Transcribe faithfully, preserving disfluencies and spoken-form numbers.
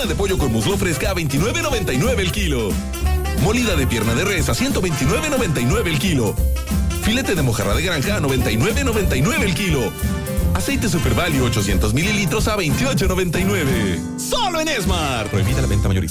Dona de pollo con muslo fresca a veintinueve noventa y nueve el kilo. Molida de pierna de res a ciento veintinueve noventa y nueve el kilo. Filete de mojarra de granja a noventa y nueve noventa y nueve el kilo. Aceite Super Value ochocientos mililitros a veintiocho noventa y nueve. Solo en Esmar. Prohibida la venta mayorista.